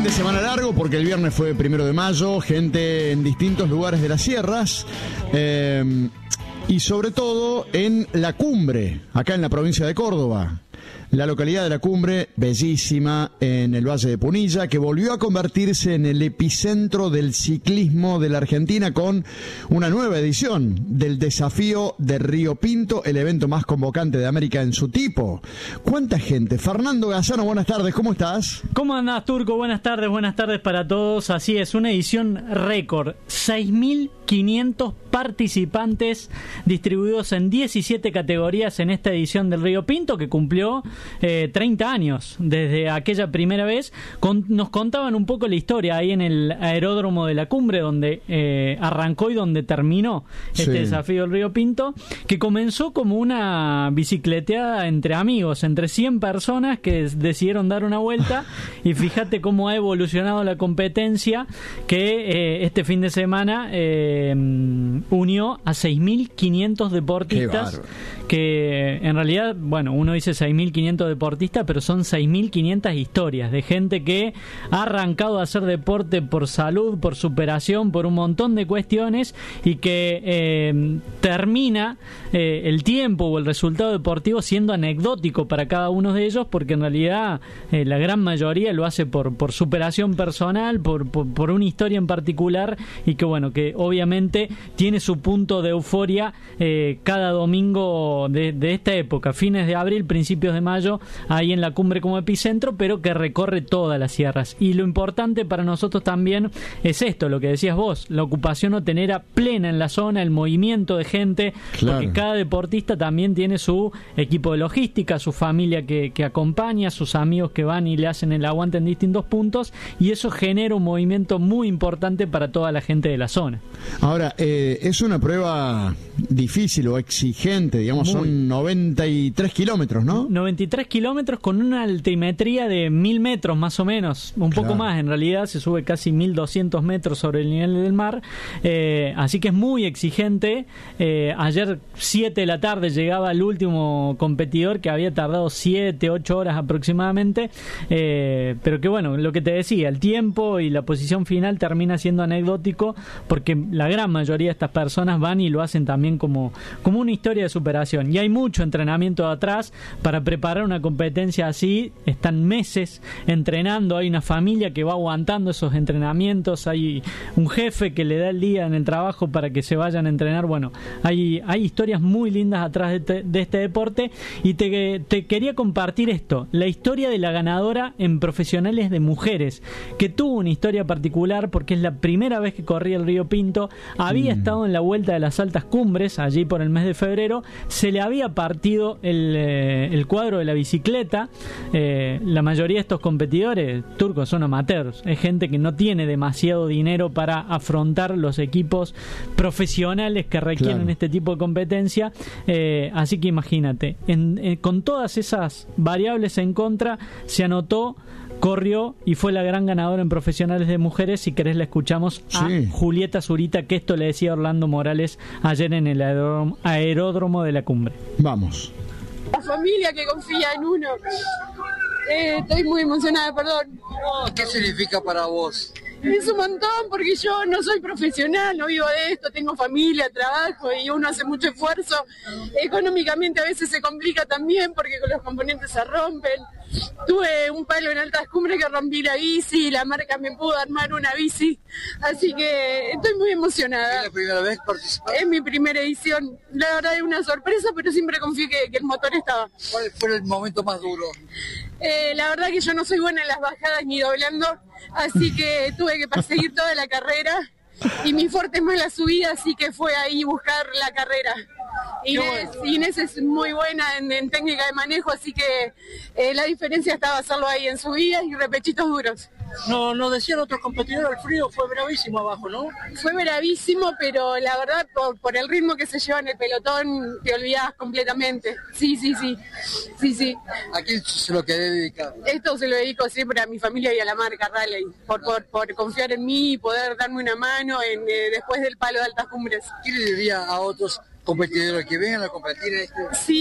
de semana largo porque el viernes fue 1 de mayo, gente en distintos lugares de las sierras y sobre todo en La Cumbre, acá en la provincia de Córdoba. La localidad de La Cumbre, bellísima, en el Valle de Punilla, que volvió a convertirse en el epicentro del ciclismo de la Argentina con una nueva edición del Desafío de Río Pinto, el evento más convocante de América en su tipo. ¿Cuánta gente? Fernando Gazzano, buenas tardes, ¿cómo estás? ¿Cómo andás, Turco? Buenas tardes para todos. Así es, una edición récord. 6.500 participantes distribuidos en 17 categorías en esta edición del Río Pinto, que cumplió 30 años desde aquella primera vez. Nos contaban un poco la historia ahí en el aeródromo de La Cumbre, donde arrancó y donde terminó este desafío del Río Pinto, que comenzó como una bicicleteada entre amigos, entre 100 personas que decidieron dar una vuelta, y fíjate cómo ha evolucionado la competencia, que este fin de semana unió a 6.500 deportistas, que en realidad, bueno, uno dice 6.500 deportistas, pero son 6.500 historias de gente que ha arrancado a hacer deporte por salud, por superación, por un montón de cuestiones, y que termina el tiempo o el resultado deportivo siendo anecdótico para cada uno de ellos, porque en realidad la gran mayoría lo hace por superación personal, por una historia en particular, y que bueno, que obviamente tiene su punto de euforia cada domingo de esta época, fines de abril, principios de mayo, ahí en La Cumbre como epicentro, pero que recorre todas las sierras. Y lo importante para nosotros también es esto, lo que decías vos, la ocupación hotelera plena en la zona, el movimiento de gente, claro, porque cada deportista también tiene su equipo de logística, su familia que acompaña, sus amigos que van y le hacen el aguante en distintos puntos, y eso genera un movimiento muy importante para toda la gente de la zona. Ahora, es una prueba difícil o exigente, digamos, son 93 kilómetros, ¿no? 93 kilómetros con una altimetría de 1.000 metros más o menos, un poco más, en realidad se sube casi 1.200 metros sobre el nivel del mar, así que es muy exigente. Ayer 7 de la tarde llegaba el último competidor, que había tardado 7, 8 horas aproximadamente, pero que bueno, lo que te decía, el tiempo y la posición final termina siendo anecdótico, porque la gran mayoría de estas personas van y lo hacen también como una historia de superación, y hay mucho entrenamiento atrás para preparar una competencia así. Están meses entrenando, hay una familia que va aguantando esos entrenamientos, hay un jefe que le da el día en el trabajo para que se vayan a entrenar. Bueno, hay historias muy lindas atrás de este deporte, y te quería compartir esto, la historia de la ganadora en profesionales de mujeres, que tuvo una historia particular porque es la primera vez que corría el Río Pinto, había estado en la Vuelta de las Altas Cumbres allí por el mes de febrero, se le había partido el cuadro de la bicicleta. La mayoría de estos competidores turcos son amateurs, es gente que no tiene demasiado dinero para afrontar los equipos profesionales que requieren este tipo de competencia, así que imagínate, con todas esas variables en contra, se anotó, corrió y fue la gran ganadora en profesionales de mujeres. Si querés, la escuchamos a Julieta Zurita, que esto le decía Orlando Morales ayer en el aeródromo de La Cumbre. Vamos. La familia que confía en uno. Estoy muy emocionada, perdón. ¿Qué significa para vos? Es un montón, porque yo no soy profesional, no vivo de esto, tengo familia, trabajo, y uno hace mucho esfuerzo. Económicamente a veces se complica también porque los componentes se rompen. Tuve un palo en Altas Cumbres que rompí la bici, y la marca me pudo armar una bici, así que estoy muy emocionada. ¿Es la primera vez que participás? Es mi primera edición, la verdad es una sorpresa, pero siempre confié que el motor estaba. ¿Cuál fue el momento más duro? La verdad que yo no soy buena en las bajadas ni doblando, así que tuve que perseguir toda la carrera, y mi fuerte es más la subida, así que fue ahí buscar la carrera. Inés es muy buena en técnica de manejo, así que la diferencia estaba hacerlo ahí en subidas y repechitos duros. No decían otros competidores, el frío fue bravísimo abajo, ¿no? Fue bravísimo, pero la verdad, por el ritmo que se lleva en el pelotón, te olvidás completamente. Sí. ¿A quién se lo querés dedicar? Esto se lo dedico siempre a mi familia y a la marca Raleigh, por confiar en mí y poder darme una mano después del palo de Altas Cumbres. ¿Qué le diría a otros competidores que vengan a competir en este? Sí.